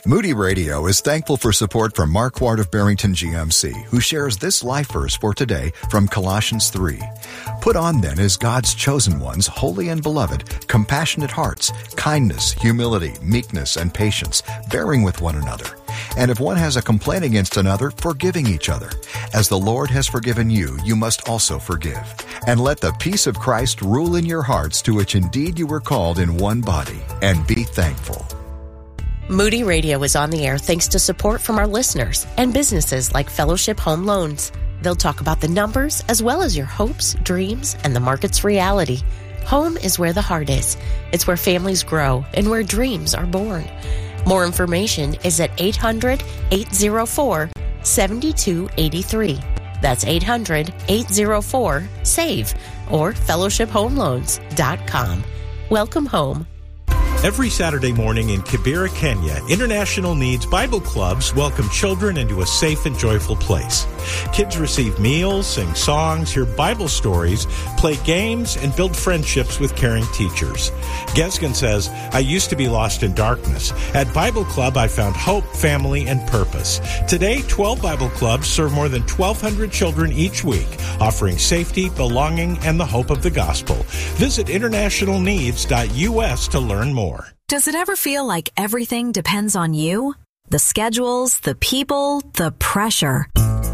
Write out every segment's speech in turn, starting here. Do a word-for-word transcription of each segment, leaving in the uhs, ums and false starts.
Moody Radio is thankful for support from Mark Ward of Barrington G M C, who shares this life verse for today from Colossians three. Put on then as God's chosen ones, holy and beloved, compassionate hearts, kindness, humility, meekness, and patience, bearing with one another. And if one has a complaint against another, forgiving each other. As the Lord has forgiven you, you must also forgive. And let the peace of Christ rule in your hearts, to which indeed you were called in one body, and be thankful. Moody Radio is on the air thanks to support from our listeners and businesses like Fellowship Home Loans. They'll talk about the numbers as well as your hopes, dreams, and the market's reality. Home is where the heart is. It's where families grow and where dreams are born. More information is at eight hundred, eight oh four, seven two eight three. That's eight hundred, eight oh four, SAVE or fellowship home loans dot com. Welcome home. Every Saturday morning in Kibera, Kenya, International Needs Bible Clubs welcome children into a safe and joyful place. Kids receive meals, sing songs, hear Bible stories, play games, and build friendships with caring teachers. Gesgen says, I used to be lost in darkness. At Bible Club, I found hope, family, and purpose. Today, twelve Bible Clubs serve more than twelve hundred children each week, offering safety, belonging, and the hope of the gospel. Visit international needs dot U S to learn more. Does it ever feel like everything depends on you? The schedules, the people, the pressure.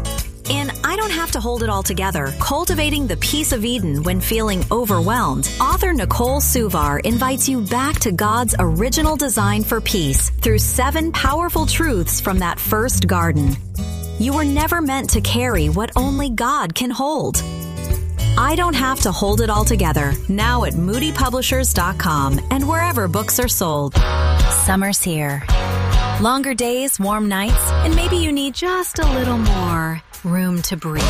In I Don't Have to Hold It All Together, Cultivating the Peace of Eden When Feeling Overwhelmed, author Nicole Suvar invites you back to God's original design for peace through seven powerful truths from that first garden. You were never meant to carry what only God can hold. I Don't Have to Hold It All Together, now at moody publishers dot com and wherever books are sold. Summer's here. Longer days, warm nights, and maybe you need just a little more room to breathe.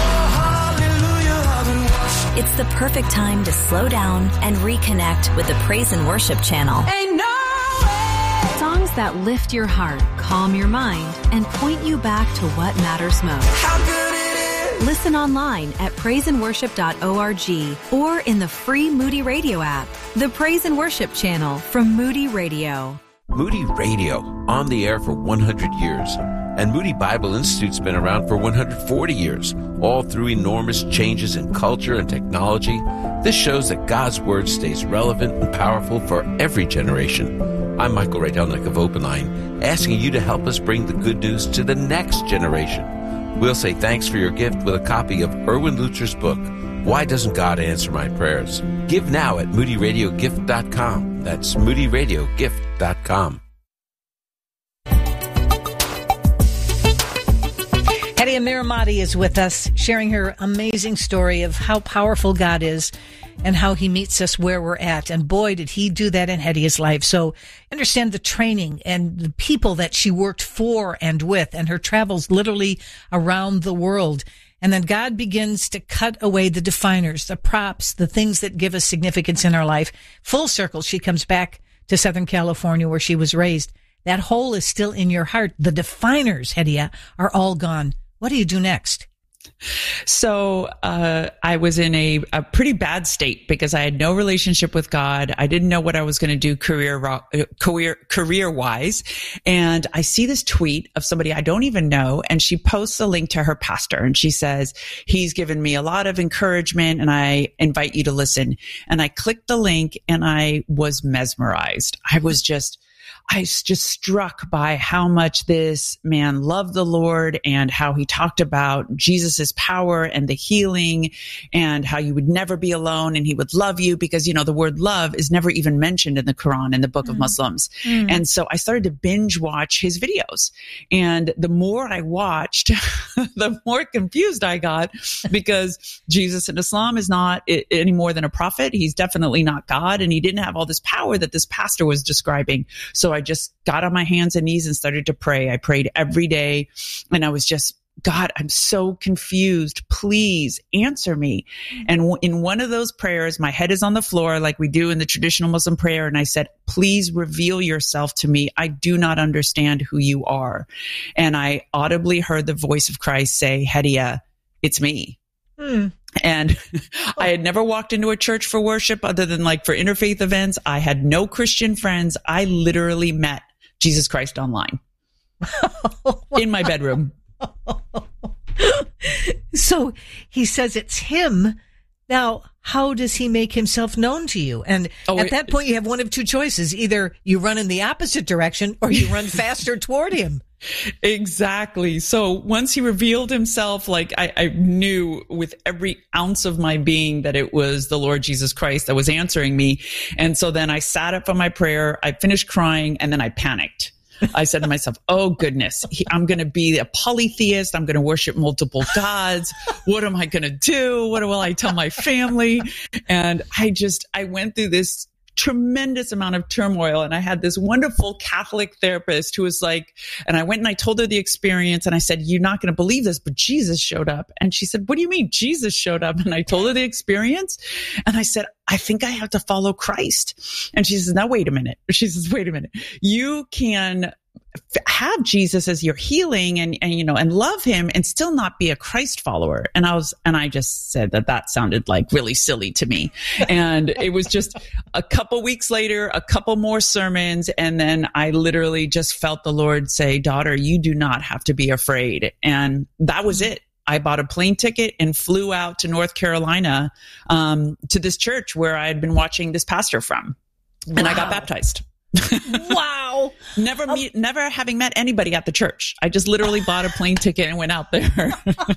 It's the perfect time to slow down and reconnect with the Praise and Worship channel. Ain't no way. Songs that lift your heart, calm your mind, and point you back to what matters most. How good it is. Listen online at praise and worship dot org or in the free Moody Radio app. The Praise and Worship channel from Moody Radio. Moody Radio, on the air for one hundred years. And Moody Bible Institute's been around for one hundred forty years, all through enormous changes in culture and technology. This shows that God's Word stays relevant and powerful for every generation. I'm Michael Rydelnik of Open Line, asking you to help us bring the good news to the next generation. We'll say thanks for your gift with a copy of Erwin Lutzer's book, Why Doesn't God Answer My Prayers? Give now at moody radio gift dot com. That's moody radio gift dot com. Hedia Miramati is with us, sharing her amazing story of how powerful God is and how he meets us where we're at. And boy, did he do that in Hedia's life. So understand the training and the people that she worked for and with, and her travels literally around the world. And then God begins to cut away the definers, the props, the things that give us significance in our life. Full circle, she comes back to Southern California where she was raised. That hole is still in your heart. The definers, Hedia, are all gone. What do you do next? So uh I was in a, a pretty bad state because I had no relationship with God. I didn't know what I was going to do career career career wise. And I see this tweet of somebody I don't even know, and she posts a link to her pastor, and she says, he's given me a lot of encouragement and I invite you to listen. And I clicked the link and I was mesmerized. I was just I was just struck by how much this man loved the Lord and how he talked about Jesus's power and the healing and how you would never be alone and he would love you, because, you know, the word love is never even mentioned in the Quran, in the book mm. of Muslims. Mm. And so I started to binge watch his videos. And the more I watched, the more confused I got, because Jesus in Islam is not any more than a prophet. He's definitely not God. And he didn't have all this power that this pastor was describing. So I just got on my hands and knees and started to pray. I prayed every day, and I was just, God, I'm so confused. Please answer me. And w- in one of those prayers, my head is on the floor like we do in the traditional Muslim prayer. And I said, please reveal yourself to me. I do not understand who you are. And I audibly heard the voice of Christ say, Hedia, it's me. Hmm. And I had never walked into a church for worship other than like for interfaith events. I had no Christian friends. I literally met Jesus Christ online. in my bedroom. So he says it's him. Now, how does he make himself known to you? And oh, at wait. that point, you have one of two choices. Either you run in the opposite direction or you run faster toward him. Exactly. So once he revealed himself, like I, I knew with every ounce of my being that it was the Lord Jesus Christ that was answering me. And so then I sat up for my prayer, I finished crying, and then I panicked. I said to myself, oh goodness, he, I'm going to be a polytheist. I'm going to worship multiple gods. What am I going to do? What will I tell my family? And I just, I went through this tremendous amount of turmoil. And I had this wonderful Catholic therapist who was like, and I went and I told her the experience and I said, you're not going to believe this, but Jesus showed up. And she said, what do you mean Jesus showed up? And I told her the experience. And I said, I think I have to follow Christ. And she says, now, wait a minute. She says, wait a minute. You can have Jesus as your healing and, and, you know, and love him and still not be a Christ follower. And I was, and I just said that that sounded like really silly to me. And it was just a couple weeks later, a couple more sermons. And then I literally just felt the Lord say, daughter, you do not have to be afraid. And that was it. I bought a plane ticket and flew out to North Carolina, um, to this church where I had been watching this pastor from. And wow. I got baptized. Wow. Never meet, um, never having met anybody at the church. I just literally bought a plane ticket and went out there.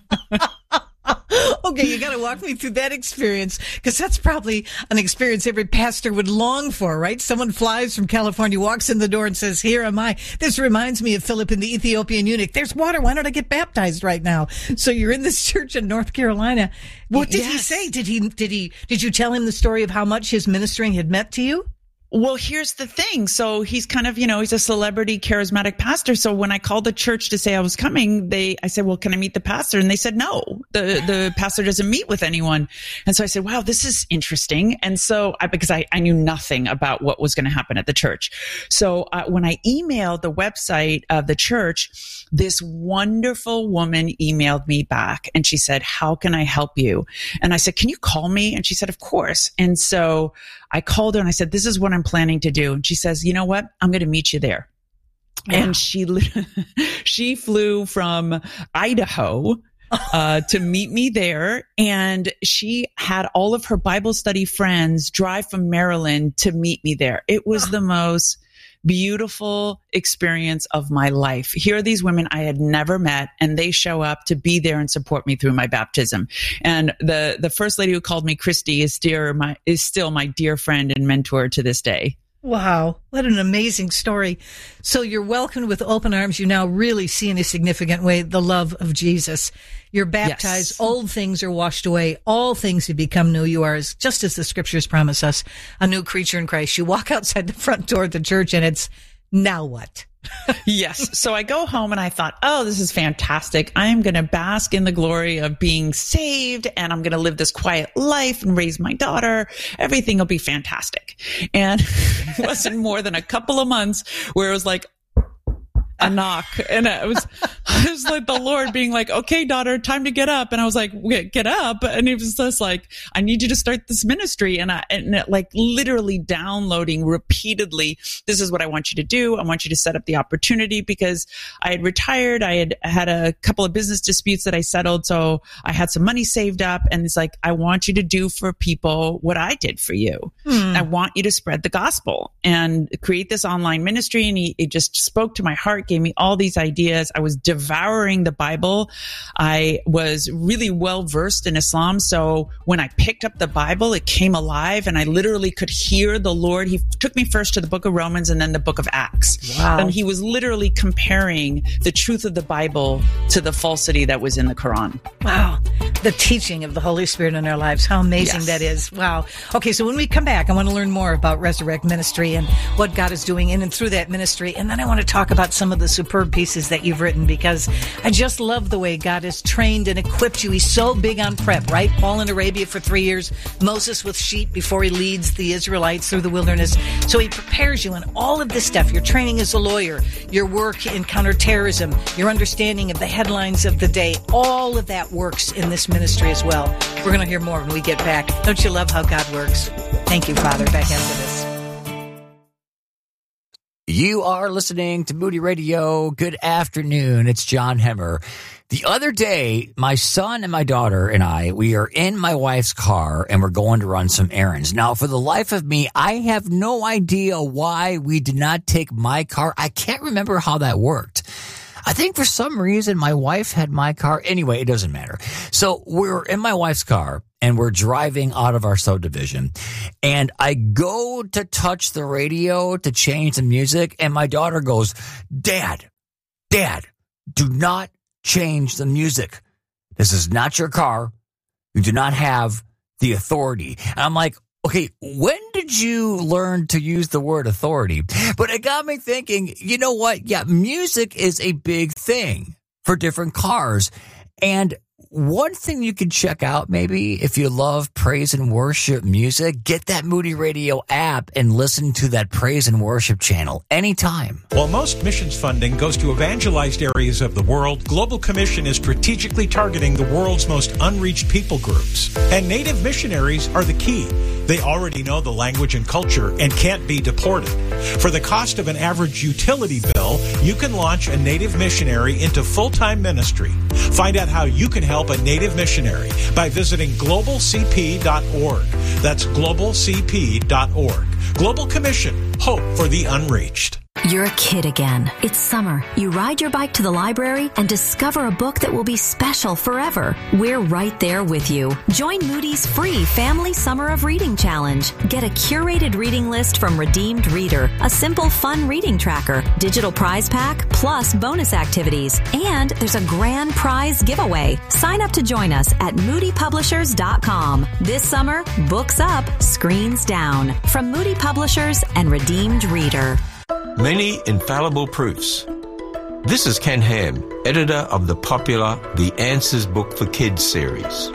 Okay, you got to walk me through that experience, because that's probably an experience every pastor would long for, right? Someone flies from California, walks in the door and says, here am I. This reminds me of Philip and the Ethiopian eunuch. There's water. Why don't I get baptized right now? So you're in this church in North Carolina. What did yes. he say? Did he, did he, did you tell him the story of how much his ministering had meant to you? Well, here's the thing. So he's kind of, you know, he's a celebrity, charismatic pastor. So when I called the church to say I was coming, they, I said, well, can I meet the pastor? And they said, no, the, the pastor doesn't meet with anyone. And so I said, wow, this is interesting. And so I, because I, I knew nothing about what was going to happen at the church. So uh, when I emailed the website of the church, this wonderful woman emailed me back and she said, how can I help you? And I said, can you call me? And she said, of course. And so I called her and I said, this is what I'm planning to do. And she says, you know what? I'm going to meet you there. Yeah. And she, she flew from Idaho uh, to meet me there. And she had all of her Bible study friends drive from Maryland to meet me there. It was the most beautiful experience of my life. Here are these women I had never met, and they show up to be there and support me through my baptism. And the, the first lady who called me Christy is dear, my, is still my dear friend and mentor to this day. Wow. What an amazing story. So you're welcomed with open arms. You now really see in a significant way the love of Jesus. You're baptized. Yes. Old things are washed away. All things have become new. You are, as, just as the scriptures promise us, a new creature in Christ. You walk outside the front door of the church and it's, now what? Yes. So I go home and I thought, oh, this is fantastic. I am going to bask in the glory of being saved, and I'm going to live this quiet life and raise my daughter. Everything will be fantastic. And it wasn't more than a couple of months where it was like, a knock. And it was, it was like the Lord being like, okay, daughter, time to get up. And I was like, get up. And it was just like, I need you to start this ministry. And I, and it, like literally downloading repeatedly, this is what I want you to do. I want you to set up the opportunity, because I had retired. I had had a couple of business disputes that I settled. So I had some money saved up, and it's like, I want you to do for people what I did for you. Hmm. I want you to spread the gospel and create this online ministry. And he, it just spoke to my heart, gave me all these ideas. I was devouring the Bible. I was really well versed in Islam. So when I picked up the Bible, it came alive, and I literally could hear the Lord. He took me first to the book of Romans and then the book of Acts. Wow. And he was literally comparing the truth of the Bible to the falsity that was in the Quran. Wow. The teaching of the Holy Spirit in our lives. How amazing yes. that is. Wow. Okay. So when we come back, I want to learn more about Resurrect Ministry and what God is doing in and through that ministry. And then I want to talk about some of the superb pieces that you've written, because I just love the way God has trained and equipped you. He's so big on prep, right? Paul in Arabia for three years, Moses with sheep before he leads the Israelites through the wilderness. So he prepares you in all of this stuff. Your training as a lawyer, your work in counterterrorism, your understanding of the headlines of the day, all of that works in this ministry as well. We're going to hear more when we get back. Don't you love how God works? Thank you, Father. Back after this. You are listening to Moody Radio. Good afternoon. It's John Hemmer. The other day, my son and my daughter and I, we are in my wife's car and we're going to run some errands. Now, for the life of me, I have no idea why we did not take my car. I can't remember how that worked. I think for some reason my wife had my car. Anyway, it doesn't matter. So we're in my wife's car and we're driving out of our subdivision. And I go to touch the radio to change the music. And my daughter goes, Dad, Dad, do not change the music. This is not your car. You do not have the authority. And I'm like, okay, when did you learn to use the word authority? But it got me thinking, you know what? Yeah, music is a big thing for different cars. And one thing you can check out, maybe, if you love praise and worship music, get that Moody Radio app and listen to that praise and worship channel anytime. While most missions funding goes to evangelized areas of the world, Global Commission is strategically targeting the world's most unreached people groups. And Native missionaries are the key. They already know the language and culture and can't be deported. For the cost of an average utility bill, you can launch a Native missionary into full-time ministry. Find out how you can help a Native missionary by visiting global c p dot org. That's global c p dot org. Global Commission, hope for the unreached. You're a kid again. It's summer. You ride your bike to the library and discover a book that will be special forever. We're right there with you. Join Moody's free Family Summer of Reading Challenge. Get a curated reading list from Redeemed Reader, a simple, fun reading tracker, digital prize pack, plus bonus activities. And there's a grand prize giveaway. Sign up to join us at moody publishers dot com. This summer, books up, screens down. From Moody Publishers and Redeemed Reader. Many infallible proofs. This is Ken Ham, editor of the popular The Answers Book for Kids series.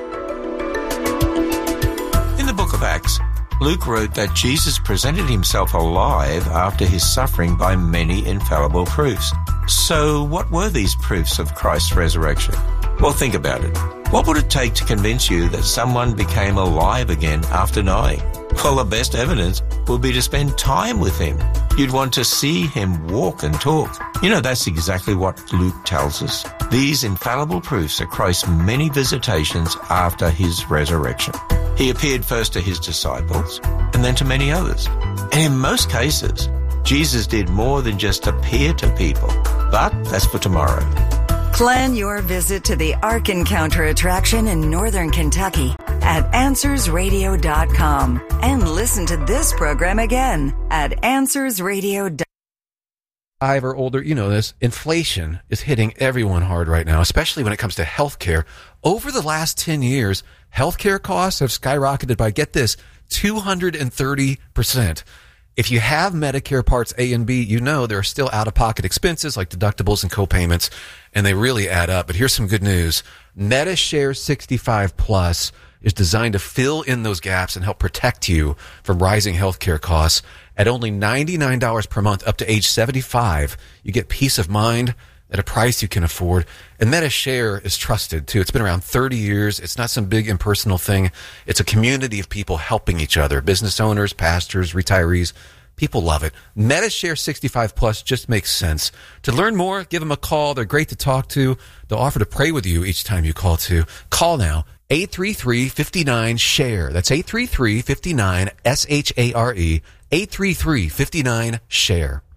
In the book of Acts, Luke wrote that Jesus presented himself alive after his suffering by many infallible proofs. So what were these proofs of Christ's resurrection? Well, think about it. What would it take to convince you that someone became alive again after dying? Well, the best evidence would be to spend time with him. You'd want to see him walk and talk. You know, that's exactly what Luke tells us. These infallible proofs are Christ's many visitations after his resurrection. He appeared first to his disciples and then to many others. And in most cases, Jesus did more than just appear to people. But that's for tomorrow. Plan your visit to the Ark Encounter attraction in Northern Kentucky at answers radio dot com and listen to this program again at answers radio dot com. Five or older, you know this, inflation is hitting everyone hard right now, especially when it comes to healthcare. Over the last ten years, healthcare costs have skyrocketed by, get this, two hundred thirty percent. If you have Medicare Parts A and B, you know there are still out-of-pocket expenses like deductibles and co-payments, and they really add up. But here's some good news. MediShare sixty-five Plus is designed to fill in those gaps and help protect you from rising healthcare costs. At only ninety-nine dollars per month up to age seventy-five, you get peace of mind at a price you can afford. And MediShare is trusted, too. It's been around thirty years. It's not some big impersonal thing. It's a community of people helping each other, business owners, pastors, retirees. People love it. MediShare sixty-five Plus just makes sense. To learn more, give them a call. They're great to talk to. They'll offer to pray with you each time you call, too. Call now, eight three three, five nine, S H A R E. That's eight three three, five nine, S H A R E. eight three three, five nine, S H A R E.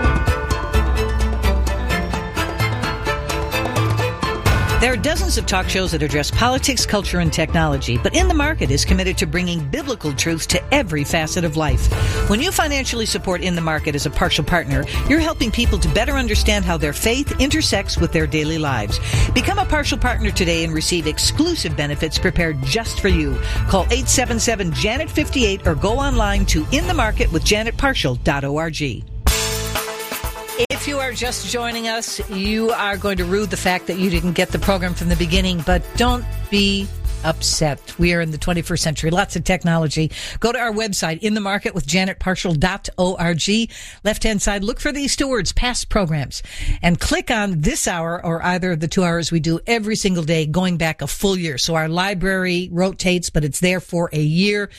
There are dozens of talk shows that address politics, culture, and technology, but In the Market is committed to bringing biblical truths to every facet of life. When you financially support In the Market as a partial partner, you're helping people to better understand how their faith intersects with their daily lives. Become a partial partner today and receive exclusive benefits prepared just for you. Call eight seven seven, Janet fifty-eight or go online to in the market with janet partial dot org. If you are just joining us, you are going to rue the fact that you didn't get the program from the beginning, but don't be upset. We are in the twenty-first century. Lots of technology. Go to our website, in the market with janet partial dot org. Left-hand side, look for these two words, past programs, and click on this hour or either of the two hours we do every single day, going back a full year. So our library rotates, but it's there for a year.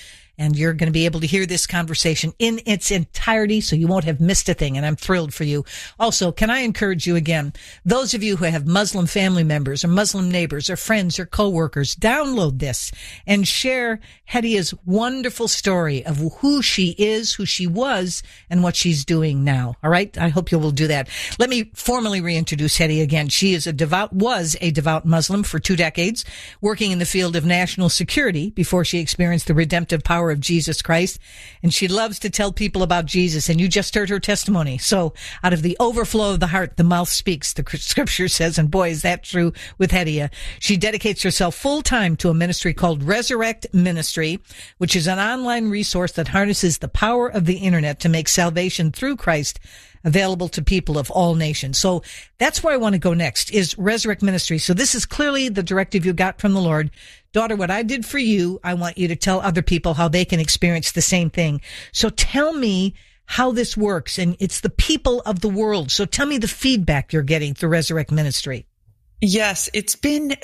And you're going to be able to hear this conversation in its entirety, so you won't have missed a thing. And I'm thrilled for you. Also, can I encourage you again, those of you who have Muslim family members or Muslim neighbors or friends or coworkers, download this and share Hedia's wonderful story of who she is, who she was, and what she's doing now. All right? I hope you will do that. Let me formally reintroduce Hedia again. She is a devout, was a devout Muslim for two decades, working in the field of national security before she experienced the redemptive power of Jesus Christ. And she loves to tell people about Jesus. And you just heard her testimony. So out of the overflow of the heart, the mouth speaks, the scripture says, and boy, is that true with Hedia. She dedicates herself full time to a ministry called Resurrect Ministry, which is an online resource that harnesses the power of the internet to make salvation through Christ available to people of all nations. So that's where I want to go next, is Resurrect Ministry. So this is clearly the directive you got from the Lord. Daughter, what I did for you, I want you to tell other people how they can experience the same thing. So tell me how this works. And it's the people of the world. So tell me the feedback you're getting through Resurrect Ministry. Yes, it's been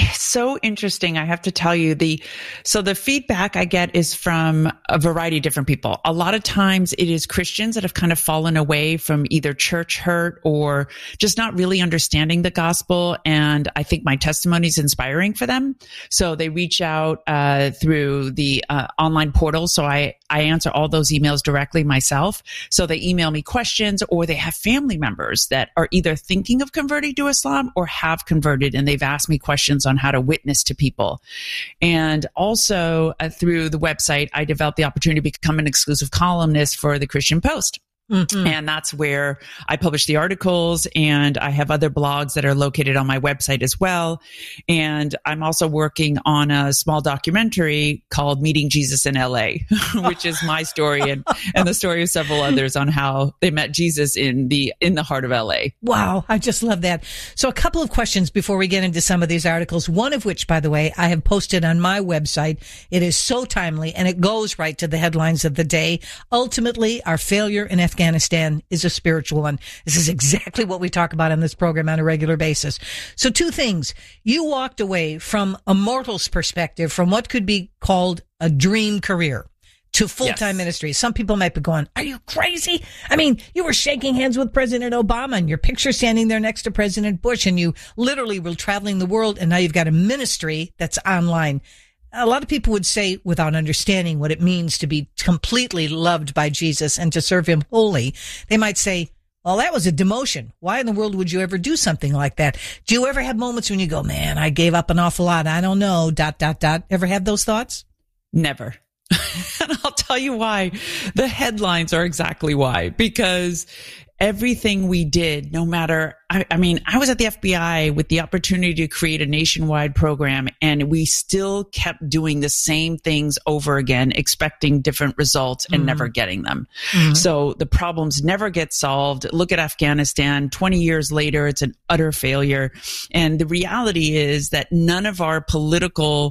so interesting. I have to tell you, the so the feedback I get is from a variety of different people. A lot of times it is Christians that have kind of fallen away from either church hurt or just not really understanding the gospel. And I think my testimony is inspiring for them. So they reach out uh, through the uh, online portal. So I, I answer all those emails directly myself. So they email me questions, or they have family members that are either thinking of converting to Islam or have converted, and they've asked me questions on how to witness to people. And also uh, through the website, I developed the opportunity to become an exclusive columnist for the Christian Post. Mm-hmm. And that's where I publish the articles, and I have other blogs that are located on my website as well. And I'm also working on a small documentary called Meeting Jesus in L A, which is my story and, and the story of several others on how they met Jesus in the, in the heart of L A. Wow. I just love that. So a couple of questions before we get into some of these articles, one of which, by the way, I have posted on my website. It is so timely, and it goes right to the headlines of the day. Ultimately, our failure in Afghanistan Afghanistan is a spiritual one. This is exactly what we talk about on this program on a regular basis. So two things. You walked away from a mortal's perspective, from what could be called a dream career, to full-time yes. ministry. Some people might be going, are you crazy? I mean, you were shaking hands with President Obama, and your picture standing there next to President Bush, and you literally were traveling the world, and now you've got a ministry that's online. A lot of people would say, without understanding what it means to be completely loved by Jesus and to serve him wholly, they might say, well, that was a demotion. Why in the world would you ever do something like that? Do you ever have moments when you go, man, I gave up an awful lot. I don't know, dot, dot, dot. Ever have those thoughts? Never. And I'll tell you why. The headlines are exactly why. Because everything we did, no matter, I, I mean, I was at the F B I with the opportunity to create a nationwide program, and we still kept doing the same things over again, expecting different results and mm-hmm. never getting them. Mm-hmm. So the problems never get solved. Look at Afghanistan. twenty years later, it's an utter failure. And the reality is that none of our political,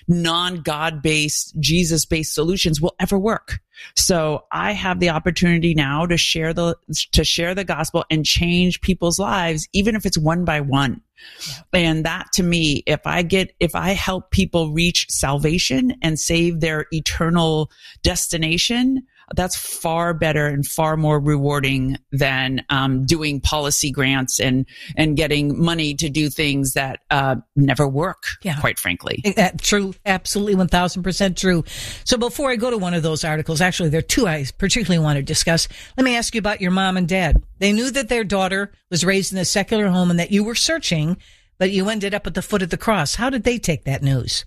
non-God-based, Jesus-based solutions will ever work. So I have the opportunity now to share the, to share the gospel and change people's lives, even if it's one by one. Yeah. And that, to me, if I get, if I help people reach salvation and save their eternal destination, that's far better and far more rewarding than um, doing policy grants and and getting money to do things that uh, never work, yeah. quite frankly. Uh, true. Absolutely. one thousand percent true. So before I go to one of those articles, actually, there are two I particularly want to discuss. Let me ask you about your mom and dad. They knew that their daughter was raised in a secular home and that you were searching, but you ended up at the foot of the cross. How did they take that news?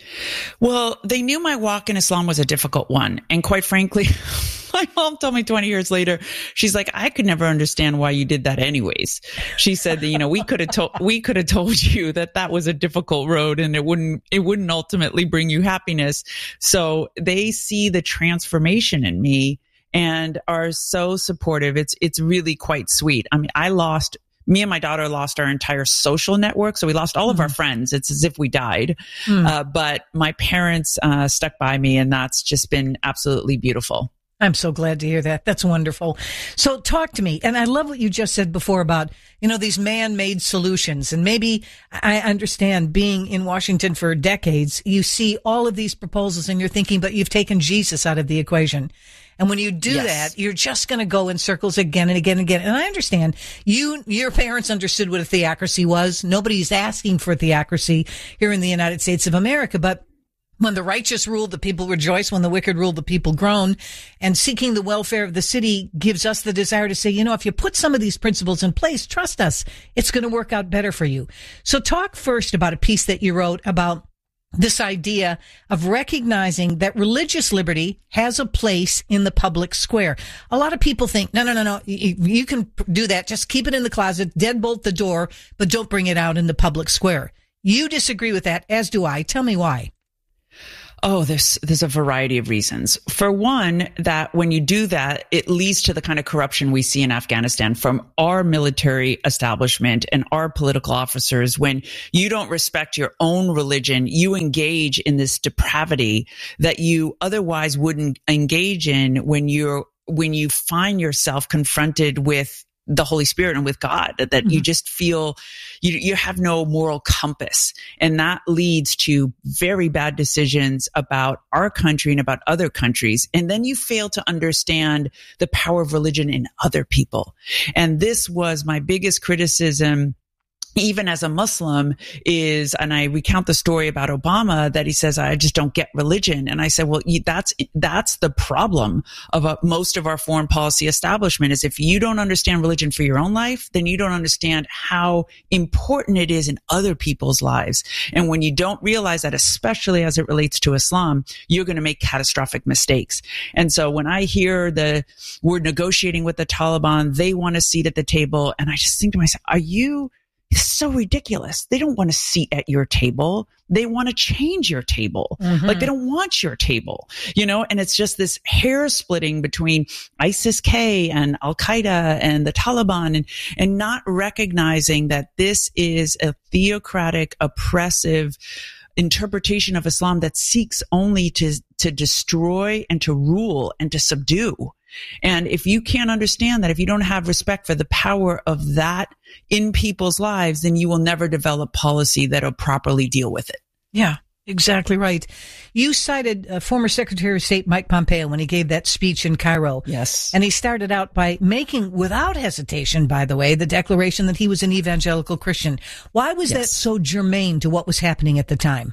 Well, they knew my walk in Islam was a difficult one. And quite frankly, my mom told me twenty years later, she's like, I could never understand why you did that anyways. She said that, you know, we could have told, we could have told you that that was a difficult road and it wouldn't, it wouldn't ultimately bring you happiness. So they see the transformation in me and are so supportive. It's, it's really quite sweet. I mean, I lost Me and my daughter lost our entire social network. So we lost all of mm. our friends. It's as if we died. Mm. Uh, but my parents uh, stuck by me, and that's just been absolutely beautiful. I'm so glad to hear that. That's wonderful. So talk to me. And I love what you just said before about, you know, these man-made solutions. And maybe I understand being in Washington for decades, you see all of these proposals and you're thinking, but you've taken Jesus out of the equation. And when you do yes. that, you're just going to go in circles again and again and again. And I understand you, your parents understood what a theocracy was. Nobody's asking for theocracy here in the United States of America, but when the righteous rule, the people rejoice. When the wicked rule, the people groan. And seeking the welfare of the city gives us the desire to say, you know, if you put some of these principles in place, trust us, it's going to work out better for you. So talk first about a piece that you wrote about this idea of recognizing that religious liberty has a place in the public square. A lot of people think, no, no, no, no, you, you can do that. Just keep it in the closet, deadbolt the door, but don't bring it out in the public square. You disagree with that, as do I. Tell me why. Oh, there's, there's a variety of reasons. For one, that when you do that, it leads to the kind of corruption we see in Afghanistan from our military establishment and our political officers. When you don't respect your own religion, you engage in this depravity that you otherwise wouldn't engage in when you're, when you find yourself confronted with the Holy Spirit and with God, that, that mm-hmm. you just feel you, you have no moral compass. And that leads to very bad decisions about our country and about other countries. And then you fail to understand the power of religion in other people. And this was my biggest criticism, even as a Muslim, is, and I recount the story about Obama, that he says, I just don't get religion. And I said, well, that's, that's the problem of a, most of our foreign policy establishment, is if you don't understand religion for your own life, then you don't understand how important it is in other people's lives. And when you don't realize that, especially as it relates to Islam, you're going to make catastrophic mistakes. And so when I hear the we're negotiating with the Taliban, they want a seat at the table. And I just think to myself, are you, it's so ridiculous. They don't want a seat at your table. They want to change your table. Mm-hmm. Like they don't want your table, you know, and it's just this hair splitting between ISIS-K and Al-Qaeda and the Taliban, and, and not recognizing that this is a theocratic, oppressive interpretation of Islam that seeks only to, to destroy and to rule and to subdue. And if you can't understand that, if you don't have respect for the power of that in people's lives, then you will never develop policy that will properly deal with it. Yeah, exactly right. You cited uh, former Secretary of State Mike Pompeo when he gave that speech in Cairo. Yes. And he started out by making, without hesitation, by the way, the declaration that he was an evangelical Christian. Why was yes. that so germane to what was happening at the time?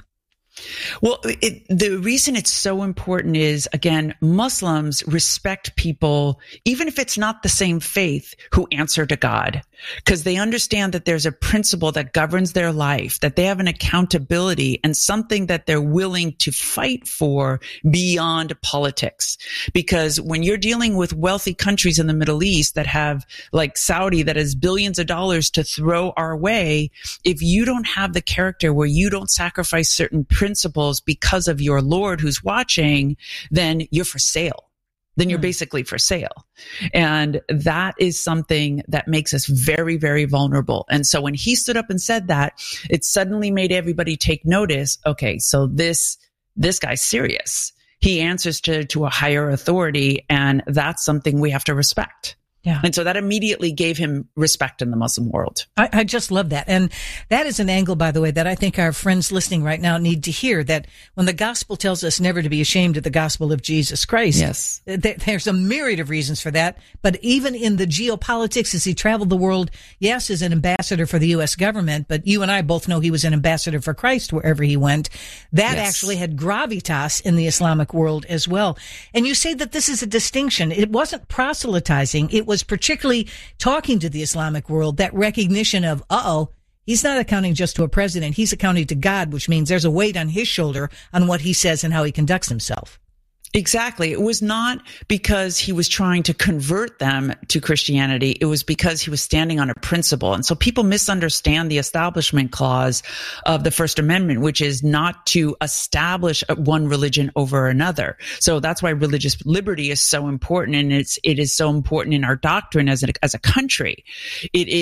Well, it, the reason it's so important is, again, Muslims respect people, even if it's not the same faith, who answer to God, because they understand that there's a principle that governs their life, that they have an accountability and something that they're willing to fight for beyond politics. Because when you're dealing with wealthy countries in the Middle East that have, like Saudi, that has billions of dollars to throw our way, if you don't have the character where you don't sacrifice certain principles principles because of your Lord who's watching, then you're for sale. Then you're mm. basically for sale. And that is something that makes us very, very vulnerable. And so when he stood up and said that, it suddenly made everybody take notice. Okay, so this, this guy's serious. He answers to, to a higher authority, and that's something we have to respect. Yeah. And so that immediately gave him respect in the Muslim world. I, I just love that. And that is an angle, by the way, that I think our friends listening right now need to hear, that when the gospel tells us never to be ashamed of the gospel of Jesus Christ, yes, th- there's a myriad of reasons for that. But even in the geopolitics, as he traveled the world, yes, as an ambassador for the U S government, but you and I both know he was an ambassador for Christ wherever he went. That yes. actually had gravitas in the Islamic world as well. And you say that this is a distinction. It wasn't proselytizing. It was was particularly talking to the Islamic world, that recognition of, uh-oh, he's not accounting just to a president. He's accounting to God, which means there's a weight on his shoulder on what he says and how he conducts himself. Exactly. It was not because he was trying to convert them to Christianity. It was because he was standing on a principle. And so people misunderstand the Establishment Clause of the First Amendment, which is not to establish one religion over another. So that's why religious liberty is so important. And it's, it is so important in our doctrine as a, as a country. It is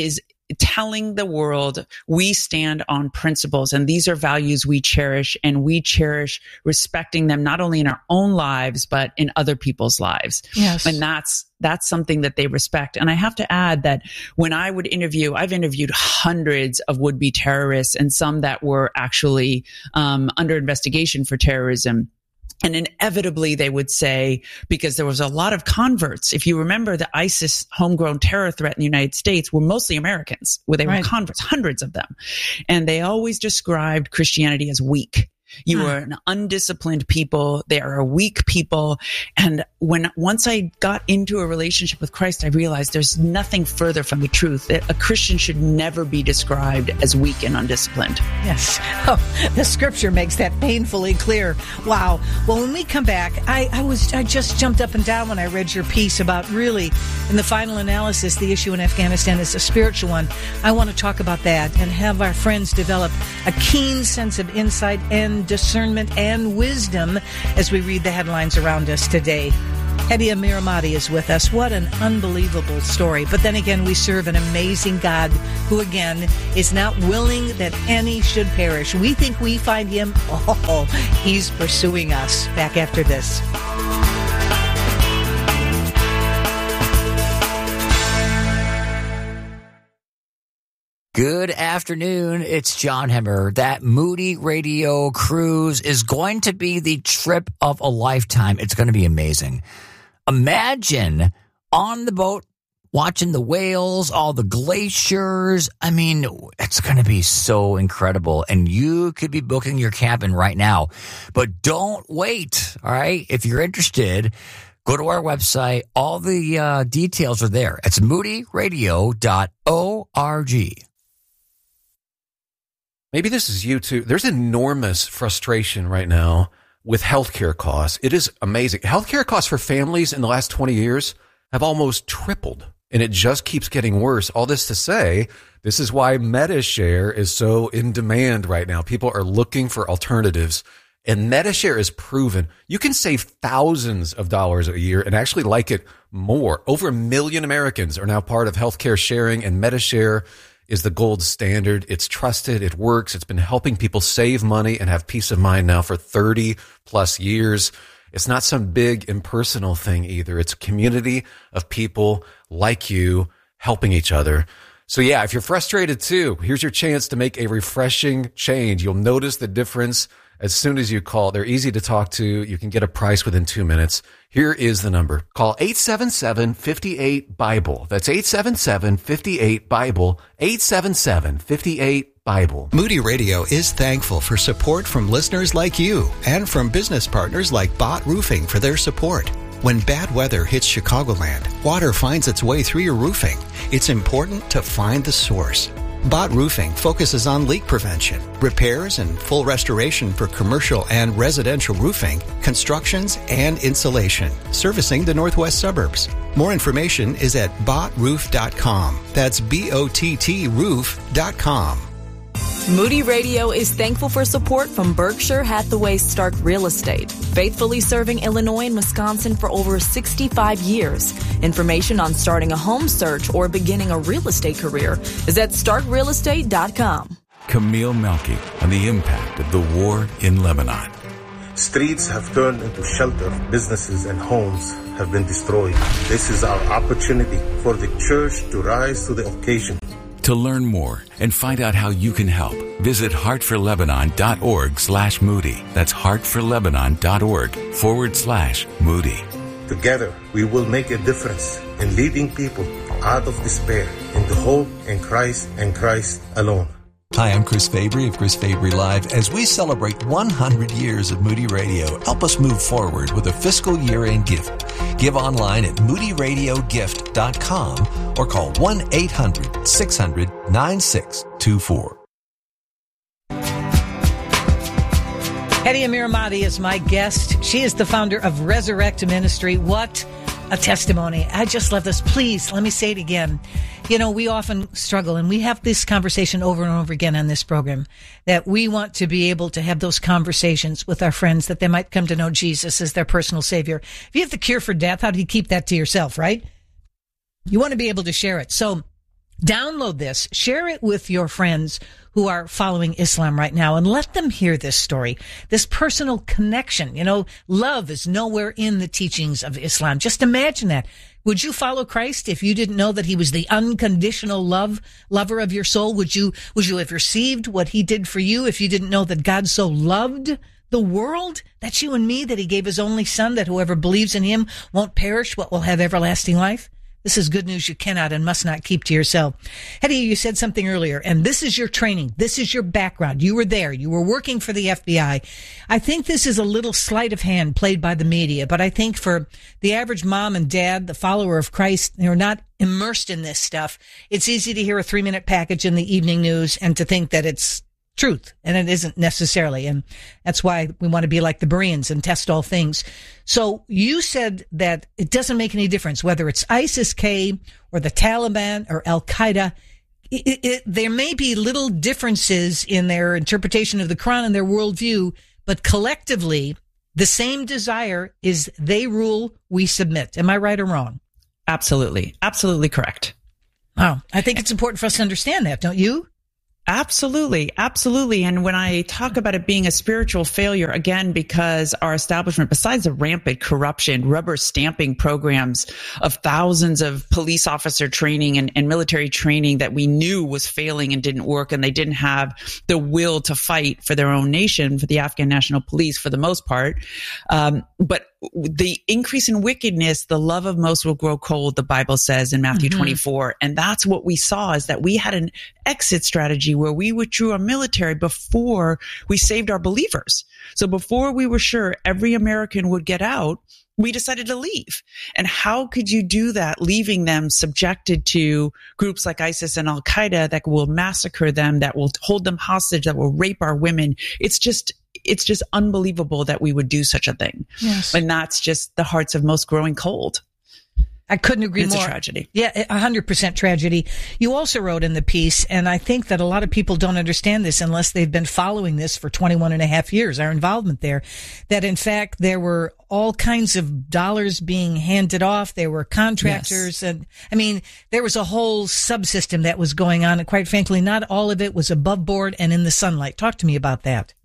telling the world we stand on principles, and these are values we cherish, and we cherish respecting them not only in our own lives but in other people's lives. Yes. And that's that's something that they respect. And I have to add that when I would interview, I've interviewed hundreds of would-be terrorists and some that were actually um, under investigation for terrorism. And inevitably they would say, because there was a lot of converts. If you remember, the ISIS homegrown terror threat in the United States were mostly Americans, where they Right. were converts, hundreds of them. And they always described Christianity as weak. You Hmm. are an undisciplined people. They are a weak people. And when, once I got into a relationship with Christ, I realized there's nothing further from the truth. That a Christian should never be described as weak and undisciplined. Yes. Oh, the scripture makes that painfully clear. Wow. Well, when we come back, I, I was, I just jumped up and down when I read your piece about really, in the final analysis, the issue in Afghanistan is a spiritual one. I want to talk about that and have our friends develop a keen sense of insight and discernment and wisdom as we read the headlines around us today. Hedy Amiramati is with us. What an unbelievable story. But then again, we serve an amazing God who, again, is not willing that any should perish. We think we find him. Oh, he's pursuing us. Back after this. Good afternoon. It's John Hemmer. That Moody Radio cruise is going to be the trip of a lifetime. It's going to be amazing. Imagine on the boat watching the whales, all the glaciers. I mean, it's going to be so incredible. And you could be booking your cabin right now. But don't wait, all right? If you're interested, go to our website. All the uh, details are there. It's moody radio dot org. Maybe this is you too. There's enormous frustration right now with healthcare costs. It is amazing. Healthcare costs for families in the last twenty years have almost tripled, and it just keeps getting worse. All this to say, this is why MediShare is so in demand right now. People are looking for alternatives, and MediShare is proven. You can save thousands of dollars a year and actually like it more. Over a million Americans are now part of healthcare sharing, and MediShare is the gold standard. It's trusted. It works. It's been helping people save money and have peace of mind now for thirty plus years. It's not some big impersonal thing either. It's a community of people like you helping each other. So yeah, if you're frustrated too, here's your chance to make a refreshing change. You'll notice the difference as soon as you call. They're easy to talk to. You can get a price within two minutes. Here is the number. Call eight seven seven, five eight, BIBLE. That's eight seven seven, five eight, BIBLE. eight seven seven, five eight, BIBLE. Moody Radio is thankful for support from listeners like you and from business partners like Bott Roofing for their support. When bad weather hits Chicagoland, water finds its way through your roofing. It's important to find the source. Bott Roofing focuses on leak prevention, repairs, and full restoration for commercial and residential roofing, constructions, and insulation, servicing the northwest suburbs. More information is at bott roof dot com. That's B O T T roof dot com. Moody Radio is thankful for support from Berkshire Hathaway Stark Real Estate, faithfully serving Illinois and Wisconsin for over sixty-five years. Information on starting a home search or beginning a real estate career is at stark real estate dot com. Camille Melky on the impact of the war in Lebanon. Streets have turned into shelter. Businesses and homes have been destroyed. This is our opportunity for the church to rise to the occasion. To learn more and find out how you can help, visit heartforlebanon.org slash Moody. That's heartforlebanon.org forward slash Moody. Together, we will make a difference in leading people out of despair into hope in Christ and Christ alone. Hi, I'm Chris Fabry of Chris Fabry Live. As we celebrate one hundred years of Moody Radio, help us move forward with a fiscal year-end gift. Give online at moody radio gift dot com or call one eight hundred, six hundred, nine six two four. Hedy Amiramati is my guest. She is the founder of Resurrect Ministry. What a testimony. I just love this. Please, let me say it again. You know, we often struggle, and we have this conversation over and over again on this program, that we want to be able to have those conversations with our friends, that they might come to know Jesus as their personal Savior. If you have the cure for death, how do you keep that to yourself, right? You want to be able to share it. So Download this, share it with your friends who are following Islam right now, and let them hear this story, this personal connection. You know, love is nowhere in the teachings of Islam. Just imagine that. Would you follow Christ if you didn't know that he was the unconditional love, lover of your soul? Would you, would you have received what he did for you if you didn't know that God so loved the world? That's you and me, that he gave his only son, that whoever believes in him won't perish but will have everlasting life. This is good news you cannot and must not keep to yourself. Hetty, you said something earlier, and this is your training. This is your background. You were there. You were working for the F B I. I think this is a little sleight of hand played by the media, but I think for the average mom and dad, the follower of Christ, they're not immersed in this stuff. It's easy to hear a three-minute package in the evening news and to think that it's truth, and it isn't necessarily. And that's why we want to be like the Bereans and test all things. So you said that it doesn't make any difference whether it's ISIS-K or the Taliban or Al-Qaeda. It, it, there may be little differences in their interpretation of the Quran and their worldview, but collectively, the same desire is they rule, we submit. Am I right or wrong? Absolutely. Absolutely correct. Wow. I think it's important for us to understand that, don't you? Absolutely. Absolutely. And when I talk about it being a spiritual failure, again, because our establishment, besides the rampant corruption, rubber stamping programs of thousands of police officer training and, and military training that we knew was failing and didn't work, and they didn't have the will to fight for their own nation, for the Afghan National Police for the most part. Um, but the increase in wickedness, the love of most will grow cold, the Bible says in Matthew mm-hmm. twenty-four. And that's what we saw, is that we had an exit strategy where we withdrew our military before we saved our believers. So before we were sure every American would get out, we decided to leave. And how could you do that, leaving them subjected to groups like ISIS and Al-Qaeda that will massacre them, that will hold them hostage, that will rape our women? It's just It's just unbelievable that we would do such a thing. Yes. And that's just the hearts of most growing cold. I couldn't agree it's more. It's a tragedy. Yeah, one hundred percent tragedy. You also wrote in the piece, and I think that a lot of people don't understand this unless they've been following this for twenty-one and a half years, our involvement there, that in fact there were all kinds of dollars being handed off. There were contractors. Yes. And I mean, there was a whole subsystem that was going on. And quite frankly, not all of it was above board and in the sunlight. Talk to me about that.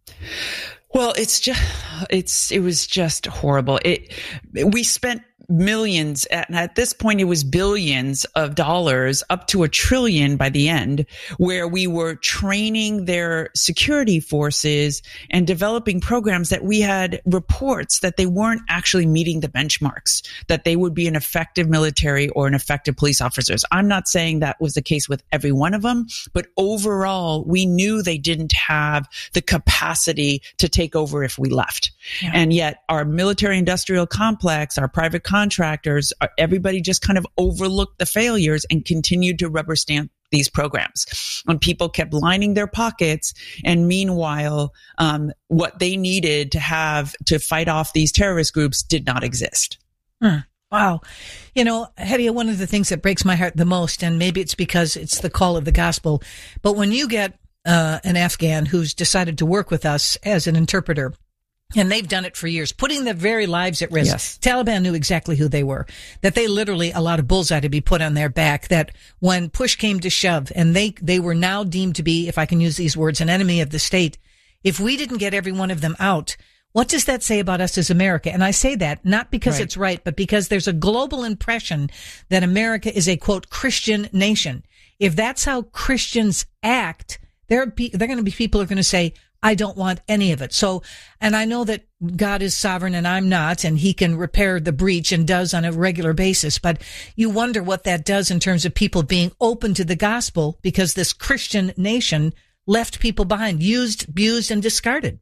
Well, it's just, it's, it was just horrible. It, we spent millions, at, at this point it was billions of dollars, up to a trillion by the end, where we were training their security forces and developing programs that we had reports that they weren't actually meeting the benchmarks, that they would be an effective military or an effective police officers. I'm not saying that was the case with every one of them, but overall, we knew they didn't have the capacity to take over if we left. Yeah. And yet our military industrial complex, our private contractors, everybody just kind of overlooked the failures and continued to rubber stamp these programs. And people kept lining their pockets. And meanwhile, um, what they needed to have to fight off these terrorist groups did not exist. Hmm. Wow. You know, Hetty, one of the things that breaks my heart the most, and maybe it's because it's the call of the gospel, but when you get uh, an Afghan who's decided to work with us as an interpreter, and they've done it for years, putting their very lives at risk. Yes. Taliban knew exactly who they were, that they literally allowed a bullseye to be put on their back, that when push came to shove, and they, they were now deemed to be, if I can use these words, an enemy of the state. If we didn't get every one of them out, what does that say about us as America? And I say that not because right. it's right, but because there's a global impression that America is a, quote, Christian nation. If that's how Christians act, there are be, there are going to be people who are going to say, I don't want any of it. So, and I know that God is sovereign and I'm not, and he can repair the breach and does on a regular basis. But you wonder what that does in terms of people being open to the gospel, because this Christian nation left people behind, used, abused, and discarded.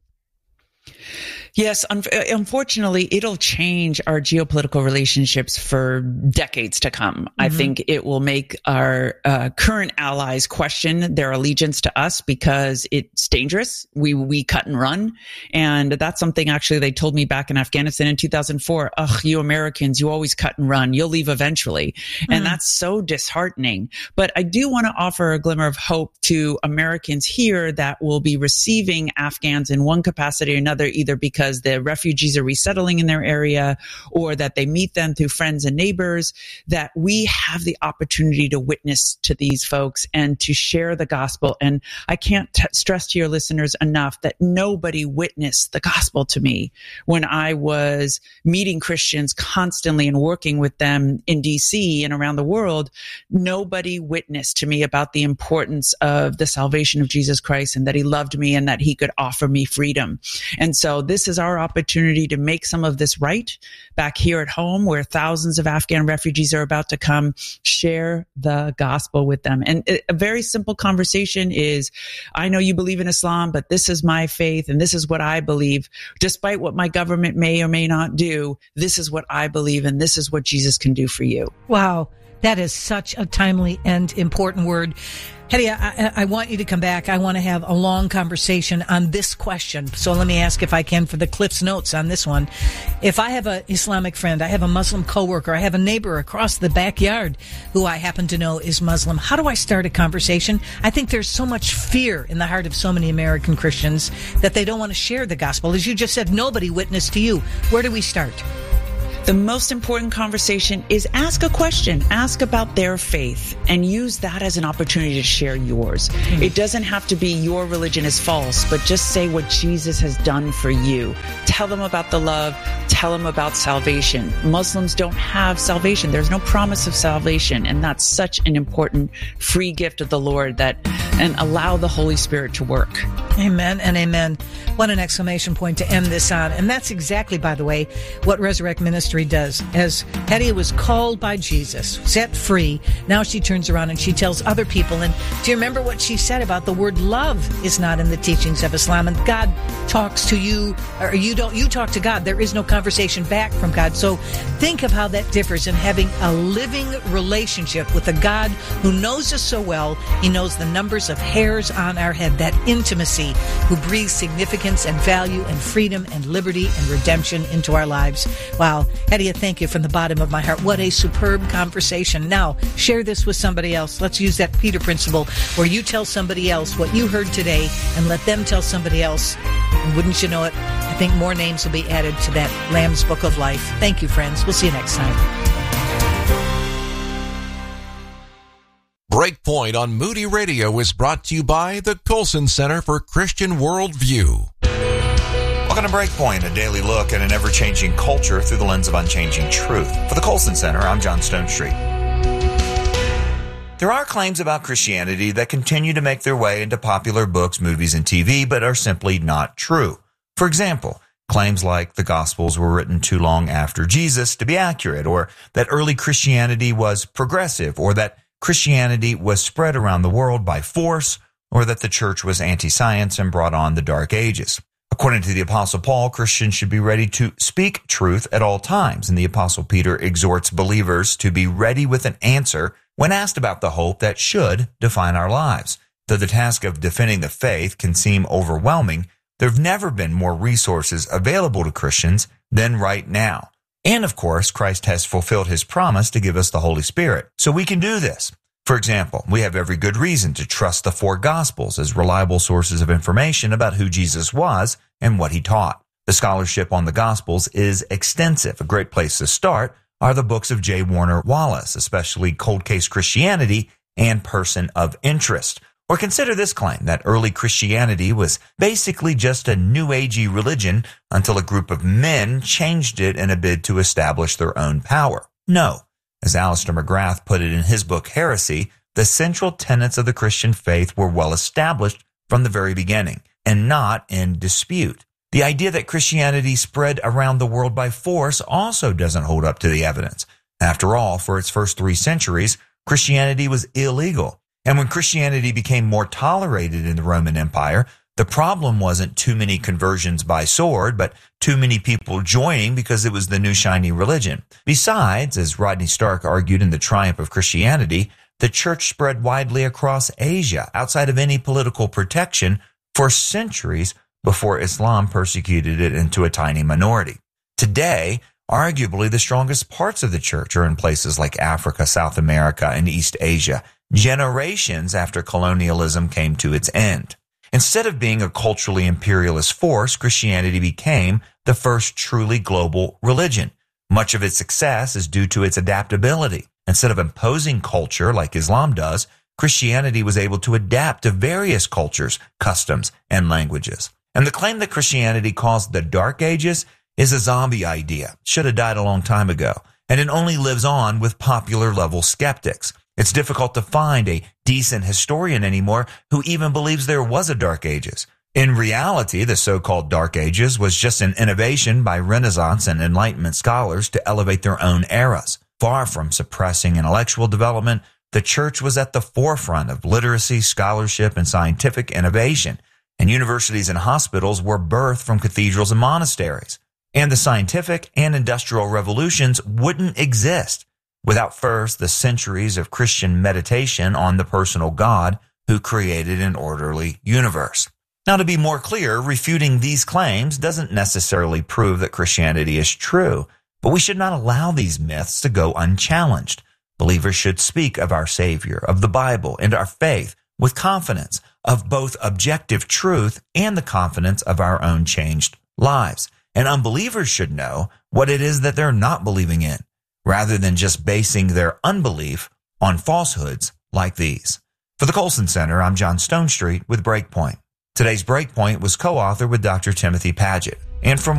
Yes, un- unfortunately, it'll change our geopolitical relationships for decades to come. Mm-hmm. I think it will make our uh, current allies question their allegiance to us because it's dangerous. We we cut and run. And that's something actually they told me back in Afghanistan in two thousand four. Ugh, you Americans, you always cut and run. You'll leave eventually. Mm-hmm. And that's so disheartening. But I do want to offer a glimmer of hope to Americans here that will be receiving Afghans in one capacity or another, either because because the refugees are resettling in their area, or that they meet them through friends and neighbors, that we have the opportunity to witness to these folks and to share the gospel. And I can't t- stress to your listeners enough that nobody witnessed the gospel to me when I was meeting Christians constantly and working with them in D C and around the world. Nobody witnessed to me about the importance of the salvation of Jesus Christ and that he loved me and that he could offer me freedom. And so this is our opportunity to make some of this right back here at home, where thousands of Afghan refugees are about to come. Share the gospel with them. And a very simple conversation is, I know you believe in Islam, but this is my faith and this is what I believe. Despite what my government may or may not do, this is what I believe and this is what Jesus can do for you. Wow. That is such a timely and important word. Hetty, I, I want you to come back. I want to have a long conversation on this question. So let me ask, if I can, for the Cliff's Notes on this one. If I have an Islamic friend, I have a Muslim coworker, I have a neighbor across the backyard who I happen to know is Muslim, how do I start a conversation? I think there's so much fear in the heart of so many American Christians that they don't want to share the gospel. As you just said, nobody witnessed to you. Where do we start? The most important conversation is ask a question, ask about their faith, and use that as an opportunity to share yours. Mm-hmm. It doesn't have to be your religion is false, but just say what Jesus has done for you. Tell them about the love. Tell them about salvation. Muslims don't have salvation. There's no promise of salvation, and that's such an important free gift of the Lord, that and allow the Holy Spirit to work. Amen and amen. What an exclamation point to end this on. And that's exactly, by the way, what Resurrect Ministry does. As Hetty was called by Jesus, set free, now she turns around and she tells other people. And do you remember what she said about the word love is not in the teachings of Islam? And God talks to you, or you don't, you talk to God. There is no conversation back from God. So think of how that differs in having a living relationship with a God who knows us so well. He knows the numbers of hairs on our head, that intimacy, who breathes significance and value and freedom and liberty and redemption into our lives. Wow. Hetty, thank you from the bottom of my heart. What a superb conversation. Now, share this with somebody else. Let's use that Peter principle, where you tell somebody else what you heard today and let them tell somebody else. And wouldn't you know it, I think more names will be added to that Lamb's Book of Life. Thank you, friends. We'll see you next time. Breakpoint on Moody Radio is brought to you by the Colson Center for Christian Worldview. Welcome to Breakpoint, a daily look at an ever-changing culture through the lens of unchanging truth. For the Colson Center, I'm John Stonestreet. There are claims about Christianity that continue to make their way into popular books, movies, and T V, but are simply not true. For example, claims like the Gospels were written too long after Jesus to be accurate, or that early Christianity was progressive, or that Christianity was spread around the world by force, or that the church was anti-science and brought on the Dark Ages. According to the Apostle Paul, Christians should be ready to speak truth at all times, and the Apostle Peter exhorts believers to be ready with an answer when asked about the hope that should define our lives. Though the task of defending the faith can seem overwhelming, there have never been more resources available to Christians than right now. And of course, Christ has fulfilled his promise to give us the Holy Spirit, so we can do this. For example, we have every good reason to trust the four Gospels as reliable sources of information about who Jesus was and what he taught. The scholarship on the Gospels is extensive. A great place to start are the books of J. Warner Wallace, especially Cold Case Christianity and Person of Interest. Or consider this claim that early Christianity was basically just a New Agey religion until a group of men changed it in a bid to establish their own power. No. As Alistair McGrath put it in his book Heresy, the central tenets of the Christian faith were well established from the very beginning and not in dispute. The idea that Christianity spread around the world by force also doesn't hold up to the evidence. After all, for its first three centuries, Christianity was illegal. And when Christianity became more tolerated in the Roman Empire, the problem wasn't too many conversions by sword, but too many people joining because it was the new shiny religion. Besides, as Rodney Stark argued in The Triumph of Christianity, the church spread widely across Asia, outside of any political protection, for centuries before Islam persecuted it into a tiny minority. Today, arguably the strongest parts of the church are in places like Africa, South America, and East Asia, generations after colonialism came to its end. Instead of being a culturally imperialist force, Christianity became the first truly global religion. Much of its success is due to its adaptability. Instead of imposing culture like Islam does, Christianity was able to adapt to various cultures, customs, and languages. And the claim that Christianity caused the Dark Ages is a zombie idea. Should have died a long time ago. And it only lives on with popular level skeptics. It's difficult to find a decent historian anymore who even believes there was a Dark Ages. In reality, the so-called Dark Ages was just an innovation by Renaissance and Enlightenment scholars to elevate their own eras. Far from suppressing intellectual development, the church was at the forefront of literacy, scholarship, and scientific innovation, and universities and hospitals were birthed from cathedrals and monasteries. And the scientific and industrial revolutions wouldn't exist without first the centuries of Christian meditation on the personal God who created an orderly universe. Now, to be more clear, refuting these claims doesn't necessarily prove that Christianity is true, but we should not allow these myths to go unchallenged. Believers should speak of our Savior, of the Bible, and our faith with confidence of both objective truth and the confidence of our own changed lives. And unbelievers should know what it is that they're not believing in, rather than just basing their unbelief on falsehoods like these. For the Colson Center, I'm John Stonestreet with Breakpoint. Today's Breakpoint was co-authored with Doctor Timothy Paget. And for